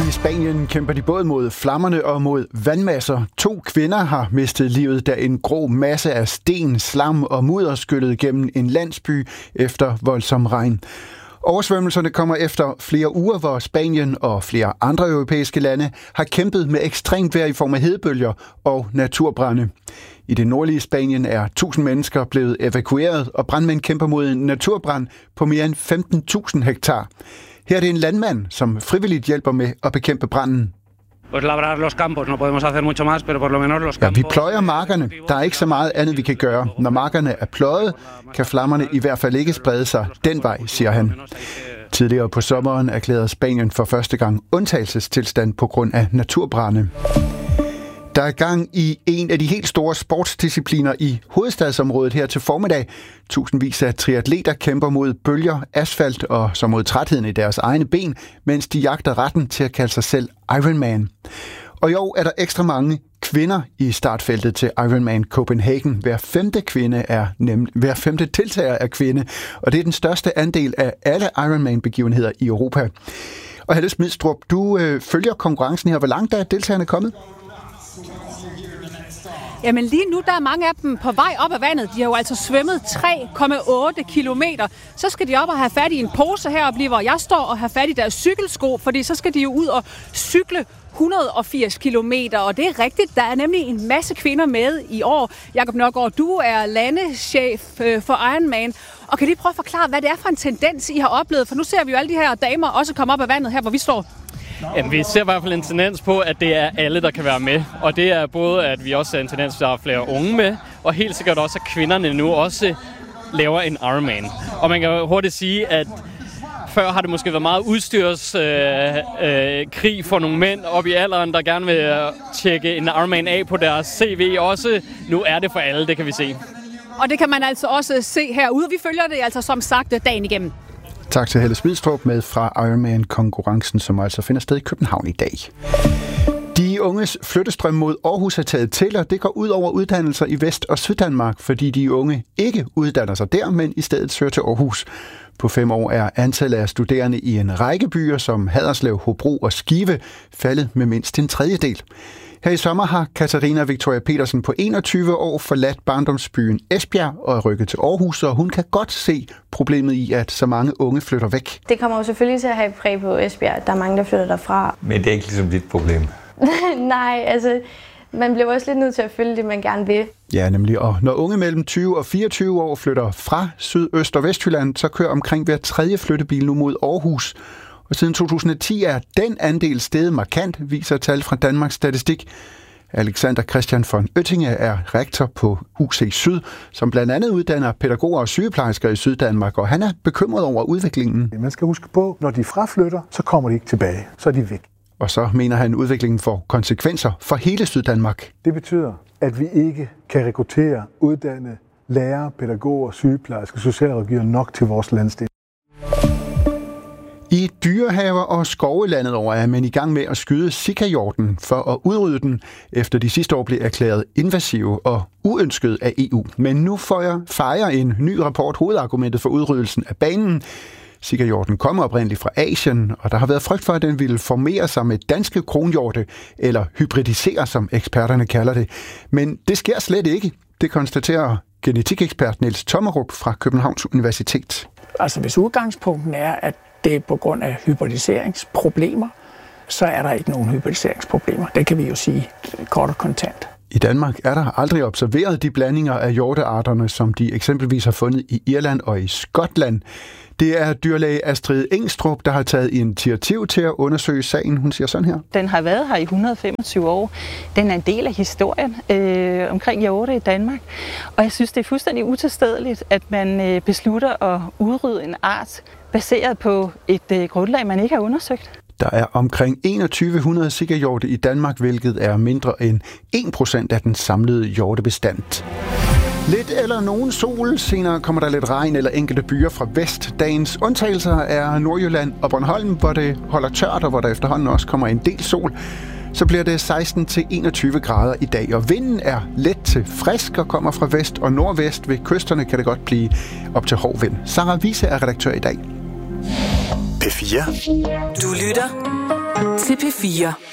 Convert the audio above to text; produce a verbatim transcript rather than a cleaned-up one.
I Spanien kæmper de både mod flammerne og mod vandmasser. To kvinder har mistet livet, da en grå masse af sten, slam og mudder skyllede gennem en landsby efter voldsom regn. Oversvømmelserne kommer efter flere uger, hvor Spanien og flere andre europæiske lande har kæmpet med ekstremt vejr i form af hedebølger og naturbrande. I det nordlige Spanien er tusind mennesker blevet evakueret, og brandmænd kæmper mod en naturbrand på mere end femten tusind hektar. Her er det en landmand, som frivilligt hjælper med at bekæmpe branden. Ja, vi pløjer markerne. Der er ikke så meget andet, vi kan gøre. Når markerne er pløjet, kan flammerne i hvert fald ikke sprede sig den vej, siger han. Tidligere på sommeren erklærede Spanien for første gang undtagelsestilstand på grund af naturbrande. Der er gang i en af de helt store sportsdiscipliner i hovedstadsområdet her til formiddag. Tusindvis af triatleter kæmper mod bølger, asfalt og så mod trætheden i deres egne ben, mens de jagter retten til at kalde sig selv Ironman. Og i år er der ekstra mange kvinder i startfeltet til Ironman Copenhagen. Hver femte kvinde er nem, hver femte deltager er kvinde, og det er den største andel af alle Ironman-begivenheder i Europa. Og Helle Smidstrup, du øh, følger konkurrencen her. Hvor langt er deltagerne kommet? Jamen lige nu, der er mange af dem på vej op ad vandet. De har jo altså svømmet tre komma otte kilometer. Så skal de op og have fat i en pose heroppe, lige hvor jeg står, og have fat i deres cykelsko, fordi så skal de jo ud og cykle et hundrede og firs kilometer, og det er rigtigt. Der er nemlig en masse kvinder med i år. Jakob Nørgaard, du er landeschef for Ironman, og kan lige prøve at forklare, hvad det er for en tendens, I har oplevet? For nu ser vi jo alle de her damer også komme op af vandet her, hvor vi står. Jamen, vi ser i hvert fald en tendens på, at det er alle, der kan være med. Og det er både, at vi også ser en tendens, at der er flere unge med, og helt sikkert også, at kvinderne nu også laver en Ironman. Og man kan hurtigt sige, at før har det måske været meget udstyrskrig øh, øh, krig for nogle mænd op i alderen, der gerne vil tjekke en Ironman af på deres C V også. Nu er det for alle, det kan vi se. Og det kan man altså også se herude. Vi følger det altså som sagt dagen igennem. Tak til Helle Smidstrup med fra Ironman-konkurrencen, som altså finder sted i København i dag. De unges flyttestrøm mod Aarhus er taget til, og det går ud over uddannelser i Vest- og Syddanmark, fordi de unge ikke uddanner sig der, men i stedet søger til Aarhus. På fem år er antallet af studerende i en række byer som Haderslev, Hobro og Skive faldet med mindst en tredjedel. Her i sommer har Katarina Victoria Petersen på enogtyve år forladt barndomsbyen Esbjerg og er rykket til Aarhus, og hun kan godt se problemet i, at så mange unge flytter væk. Det kommer jo selvfølgelig til at have præg på Esbjerg. Der er mange, der flytter derfra. Men det er ikke ligesom dit problem? Nej, altså man bliver også lidt nødt til at følge det, man gerne vil. Ja, nemlig. Og når unge mellem tyve og fireogtyve år flytter fra Syd-, Øst- og Vestjylland, så kører omkring hver tredje flyttebil nu mod Aarhus. Og siden to tusind og ti er den andel steget markant, viser tal fra Danmarks Statistik. Alexander Christian von Oettinge er rektor på U C Syd, som blandt andet uddanner pædagoger og sygeplejersker i Syddanmark, og han er bekymret over udviklingen. Man skal huske på, når de fraflytter, så kommer de ikke tilbage, så er de væk. Og så mener han, at udviklingen får konsekvenser for hele Syddanmark. Det betyder, at vi ikke kan rekruttere, uddanne lærere, pædagoger, sygeplejersker, socialrådgivere nok til vores landsdel. I dyrehaver og skove landet over er man i gang med at skyde sikahjorten for at udrydde den, efter de sidste år blev erklæret invasive og uønsket af E U. Men nu fejrer en ny rapport hovedargumentet for udryddelsen af banen. Sikahjorten kommer oprindeligt fra Asien, og der har været frygt for, at den ville formere sig med danske kronhjorte, eller hybridisere, som eksperterne kalder det. Men det sker slet ikke. Det konstaterer genetikekspert Niels Tommerup fra Københavns Universitet. Altså hvis udgangspunkten er, at det er på grund af hybridiseringsproblemer, så er der ikke nogen hybridiseringsproblemer. Det kan vi jo sige kort og kontant. I Danmark er der aldrig observeret de blandinger af hjortearterne, som de eksempelvis har fundet i Irland og i Skotland. Det er dyrlæge Astrid Engstrup, der har taget initiativ til at undersøge sagen. Hun siger sådan her. Den har været her i et hundrede og femogtyve år. Den er en del af historien øh, omkring hjorte i Danmark. Og jeg synes, det er fuldstændig utilstedeligt, at man øh, beslutter at udrydde en art baseret på et øh, grundlag, man ikke har undersøgt. Der er omkring enogtyve hundrede sikahjorte i Danmark, hvilket er mindre end en procent af den samlede hjortebestand. Lidt eller nogen sol, senere kommer der lidt regn eller enkelte byer fra vest. Dagens undtagelser er Nordjylland og Bornholm, hvor det holder tørt og hvor der efterhånden også kommer en del sol. Så bliver det seksten til enogtyve grader i dag, og vinden er let til frisk og kommer fra vest og nordvest. Ved kysterne kan det godt blive op til hård vind. Sarah Wiese er redaktør i dag. P fire. Du lytter til P fire.